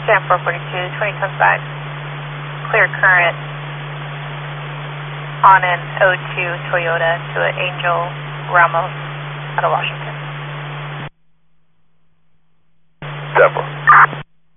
Sam 442, 20 comes back, clear current on an O2 Toyota to an Angel Ramos out of Washington.